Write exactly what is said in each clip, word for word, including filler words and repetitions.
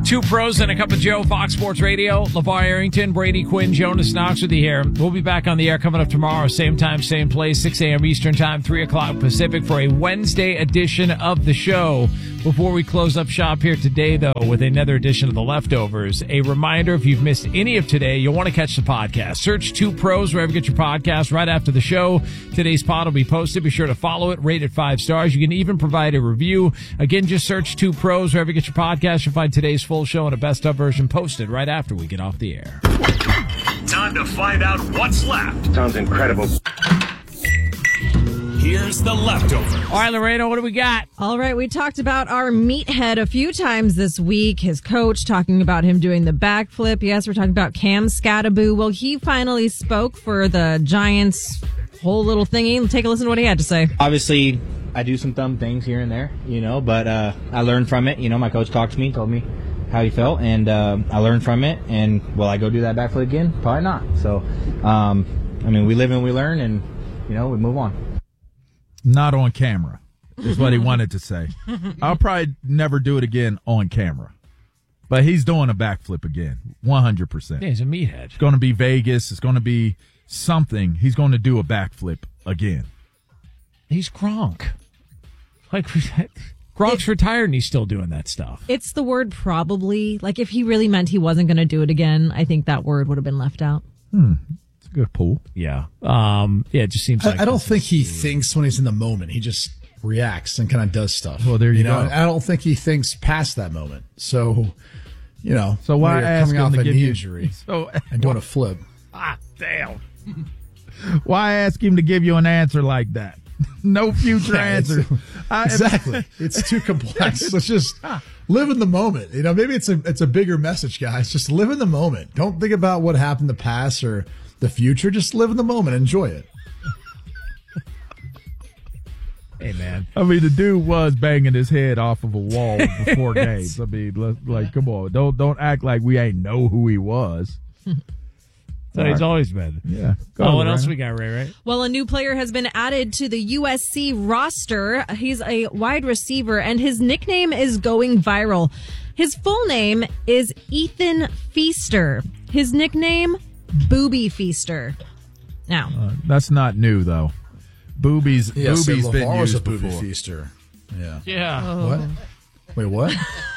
Two pros and a cup of Joe, Fox Sports Radio. LeVar Arrington, Brady Quinn, Jonas Knox with you here. We'll be back on the air coming up tomorrow. Same time, same place, six a.m. Eastern Time, three o'clock Pacific for a Wednesday edition of the show. Before we close up shop here today, though, with another edition of The Leftovers, a reminder, if you've missed any of today, you'll want to catch the podcast. Search Two Pros wherever you get your podcast right after the show. Today's pod will be posted. Be sure to follow it, rate it five stars. You can even provide a review. Again, just search Two Pros wherever you get your podcast. You'll find today's full show and a best of version posted right after we get off the air. Time to find out what's left. Sounds incredible. Here's The Leftovers. All right, Lorena, what do we got? All right, we talked about our meathead a few times this week. His coach talking about him doing the backflip. Yes, we're talking about Cam Scattaboo. Well, he finally spoke for the Giants' whole little thingy. Take a listen to what he had to say. Obviously, I do some dumb things here and there, you know, but uh, I learned from it. You know, my coach talked to me, told me how he felt, and uh, I learned from it. And will I go do that backflip again? Probably not. So, um, I mean, we live and we learn, and, you know, we move on. Not on camera, is what he wanted to say. I'll probably never do it again on camera. But he's doing a backflip again, one hundred percent. Yeah, he's a meathead. It's going to be Vegas. It's going to be something. He's going to do a backflip again. He's Gronk. Like, Gronk's it, retired and he's still doing that stuff. It's the word probably. Like, if he really meant he wasn't going to do it again, I think that word would have been left out. Hmm. It's a good pull. Yeah. Um, yeah, it just seems like... I, I don't think he thinks when he's in the moment. He just reacts and kind of does stuff. Well, there you, you go. know, I don't think he thinks past that moment. So, you know, so why ask coming him off to a give knee you, injury so, and doing a flip. Ah, damn. Why ask him to give you an answer like that? No future yeah, answer. I, exactly. It's too complex. Let's just live in the moment. You know, maybe it's a it's a bigger message, guys. Just live in the moment. Don't think about what happened in the past or the future. Just live in the moment. Enjoy it. Hey, man. I mean, the dude was banging his head off of a wall before games. I mean, let's, like, come on. Don't don't act like we ain't know who he was. So he's always been. Yeah. Go oh, what Ray. else we got, Ray, right? Well, a new player has been added to the U S C roster. He's a wide receiver, and his nickname is going viral. His full name is Ethan Feaster. His nickname, Booby Feaster. Now. Uh, that's not new, though. Boobies, yeah, boobies so been used a booby before. feaster. Yeah. Yeah. Oh. What? Wait, what?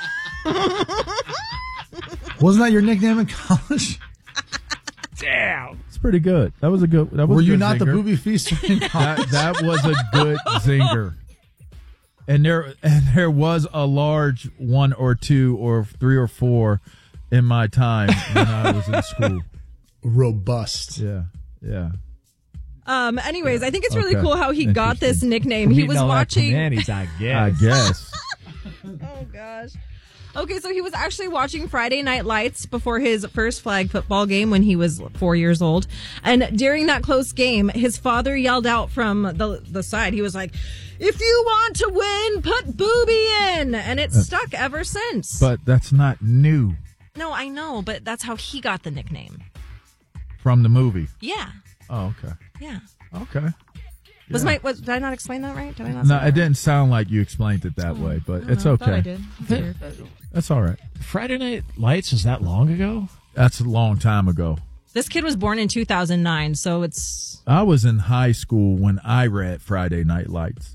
Wasn't that your nickname in college? Damn. It's pretty good. That was a good. That was Were a you good not zinger. the booby feaster in college? That, that was a good zinger. And there and there was a large one or two or three or four in my time when I was in school. Robust. Yeah, yeah. Um. Anyways, I think it's really Okay. cool how he got this nickname. He was watching. He's, I guess. I guess. Oh, gosh. Okay, so he was actually watching Friday Night Lights before his first flag football game when he was four years old. And during that close game, his father yelled out from the the side. He was like, "If you want to win, put Booby in." And it's uh, stuck ever since. But that's not new. No, I know, but that's how he got the nickname. From the movie? Yeah. Oh, okay. Yeah. Okay. Was yeah. my was, did I not explain that right? Did I not? No, say that it didn't sound like you explained it that oh, way, but I it's know, okay. I did. That's, That's all right. Friday Night Lights was that long ago? That's a long time ago. This kid was born in two thousand nine, so it's... I was in high school when I read Friday Night Lights.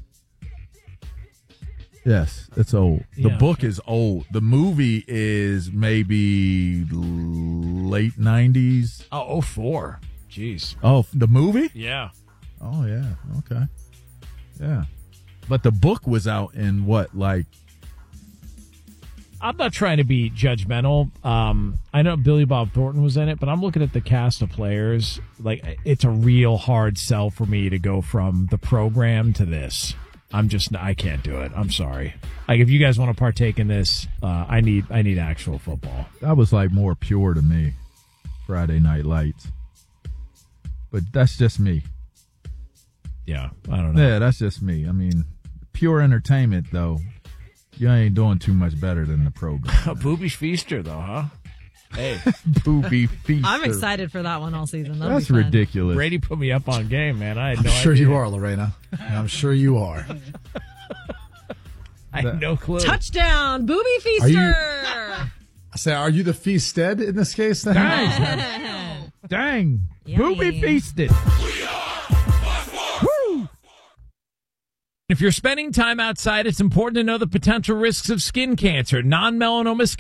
Yes, it's old. The Yeah. book is old. The movie is maybe late nineties. Oh, oh four. Jeez. Oh, the movie? Yeah. Oh, yeah. Okay. Yeah. But the book was out in what, like... I'm not trying to be judgmental. Um, I know Billy Bob Thornton was in it, but I'm looking at the cast of players. Like, it's a real hard sell for me to go from the program to this. I'm just, I can't do it. I'm sorry. Like, if you guys want to partake in this, uh, I need, I need actual football. That was like more pure to me, Friday Night Lights. But that's just me. Yeah, I don't know. Yeah, that's just me. I mean, pure entertainment, though. You ain't doing too much better than the program. Booby Feaster, though, huh? Hey. Booby Feaster. I'm excited for that one all season. That'll That's be fun. ridiculous. Brady put me up on game, man. I had I'm no sure idea. you are, Lorena. I'm sure you are. I had no clue. Touchdown, Booby Feaster! You, I say, are you the feasted in this case? Then? Dang. Dang. Yummy. Booby feasted. Woo. If you're spending time outside, it's important to know the potential risks of skin cancer. Non-melanoma skin